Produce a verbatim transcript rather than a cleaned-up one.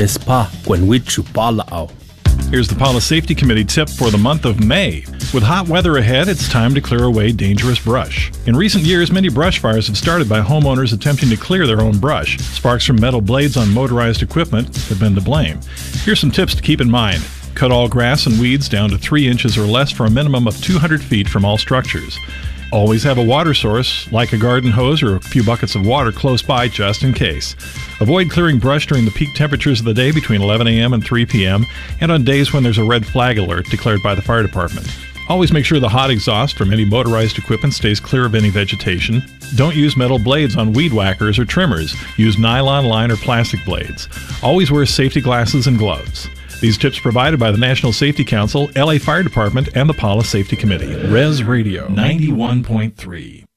Lespa Gwenwichu Palao. Here's the Pala Safety Committee tip for the month of May. With hot weather ahead, it's time to clear away dangerous brush. In recent years, many brush fires have started by homeowners attempting to clear their own brush. Sparks from metal blades on motorized equipment have been to blame. Here's some tips to keep in mind. Cut all grass and weeds down to three inches or less for a minimum of two hundred feet from all structures. Always have a water source, like a garden hose or a few buckets of water close by just in case. Avoid clearing brush during the peak temperatures of the day between eleven a.m. and three p.m. and on days when there's a red flag alert declared by the fire department. Always make sure the hot exhaust from any motorized equipment stays clear of any vegetation. Don't use metal blades on weed whackers or trimmers. Use nylon line or plastic blades. Always wear safety glasses and gloves. These tips provided by the National Safety Council, L A Fire Department, and the Pala Safety Committee. Res Radio ninety-one point three.